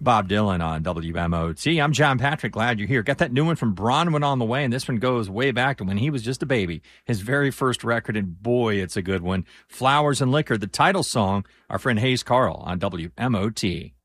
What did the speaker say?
Bob Dylan on WMOT. I'm John Patrick. Glad you're here. Got that new one from Bronwyn on the way, and this one goes way back to when he was just a baby. His very first record, and boy, it's a good one. Flowers and Liquor, the title song. Our friend Hayes Carl on WMOT.